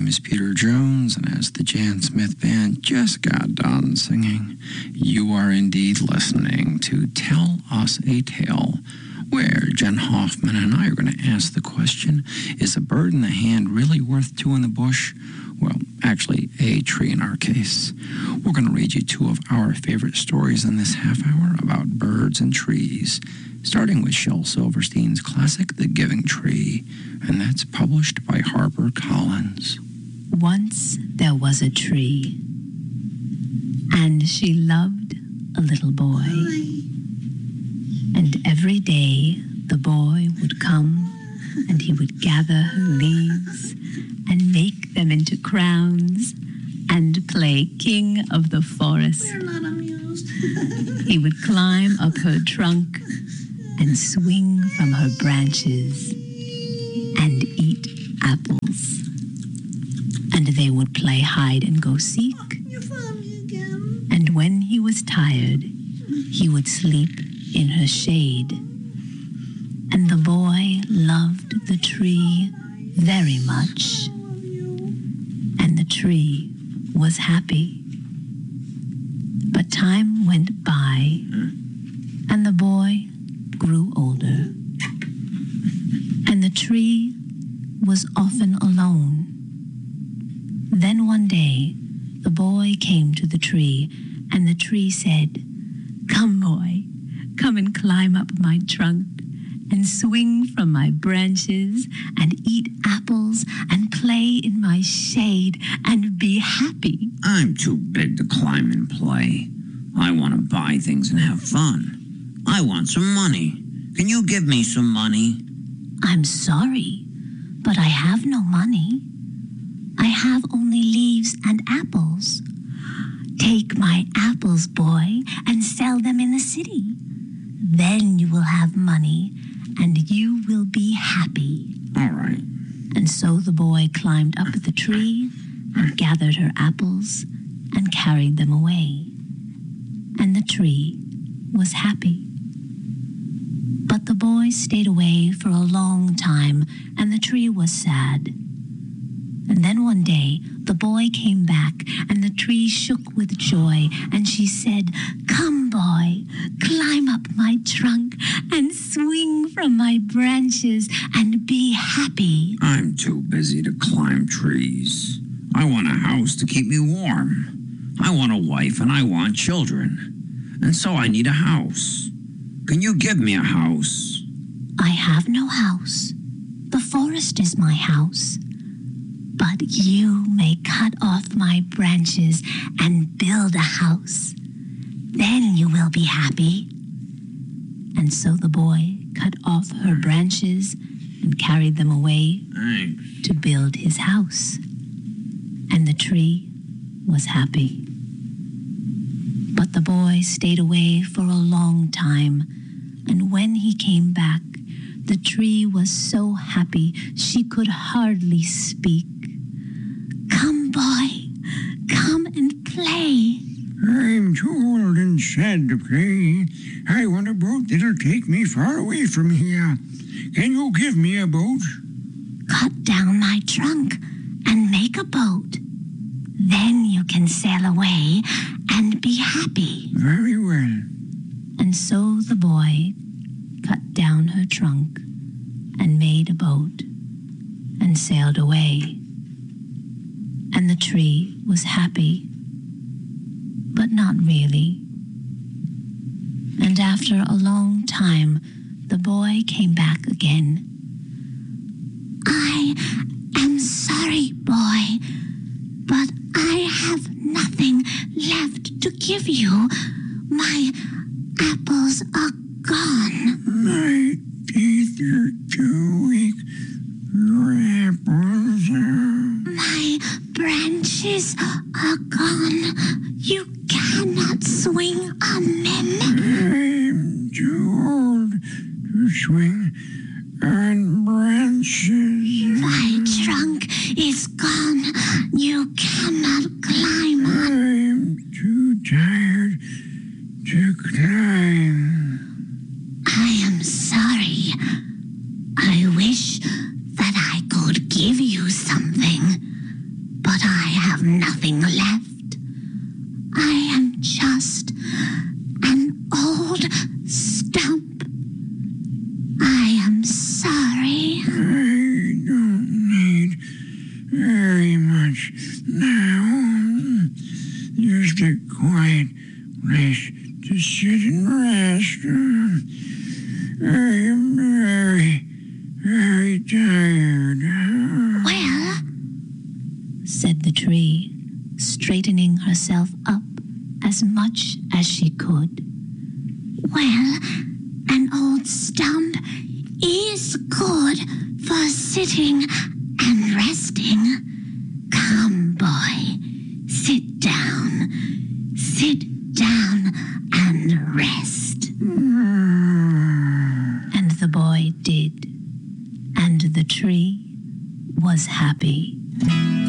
name is Peter Jones, and as the Jan Smith Band just got done singing, you are indeed listening to Tell Us a Tale, where Jen Hoffman and I are going to ask the question, is a bird in the hand really worth two in the bush? Well, actually, a tree in our case. We're going to read you two of our favorite stories in this half hour about birds and trees, starting with Shel Silverstein's classic, The Giving Tree, and that's published by HarperCollins. Once there was a tree, and she loved a little boy. And every day the boy would come, and he would gather her leaves and make them into crowns and play king of the forest. We're not amused. He would climb up her trunk and swing from her branches and eat apples. And they would play hide and go seek. You found me again. And when he was tired, he would sleep in her shade. And the boy loved the tree very much. And the tree was happy. But time went by, and the boy grew older. And the tree was often alone. Then one day, the boy came to the tree, and the tree said, "Come, boy, come and climb up my trunk and swing from my branches and eat apples and play in my shade and be happy." I'm too big to climb and play. I want to buy things and have fun. I want some money. Can you give me some money? "I'm sorry, but I have no money. I have only leaves and apples. Take my apples, boy, and sell them in the city. Then you will have money, and you will be happy." All right. And so the boy climbed up the tree and gathered her apples and carried them away. And the tree was happy. But the boy stayed away for a long time, and the tree was sad. And then one day, the boy came back, and the tree shook with joy, and she said, "Come, boy, climb up my trunk and swing from my branches and be happy." I'm too busy to climb trees. I want a house to keep me warm. I want a wife and I want children. And so I need a house. Can you give me a house? "I have no house. The forest is my house. But you may cut off my branches and build a house. Then you will be happy." And so the boy cut off her branches and carried them away Thanks. to build his house. And the tree was happy. But the boy stayed away for a long time, and when he came back, the tree was so happy she could hardly speak. "Come, boy, come and play." "I'm too old and sad to play. I want a boat that'll take me far away from here. Can you give me a boat?" "Cut down my trunk and make a boat. Then you can sail away and be happy." "Very well." And so the boy cut down her trunk and made a boat and sailed away. And the tree was happy, but not really. And after a long time, the boy came back again. "I am sorry, boy, but I have nothing left to give you. My apples are gone." "My teeth are too weak. Your apples are..." "My branches are gone. You cannot swing on them." "I'm too old to swing on branches." "My trunk is gone. You cannot climb up." "I'm too tired to climb." "I am sorry. I wish that I could give you something, but I have nothing left. I am just an old stump. I am sorry. I don't need very much now. Just a quiet place to sit and rest. I am very, very tired. Well, said the tree, straightening herself up as much as she could. Well, an old stump is good for sitting and resting. Come, boy, sit down. Sit down and rest. And the boy did, and the tree was happy.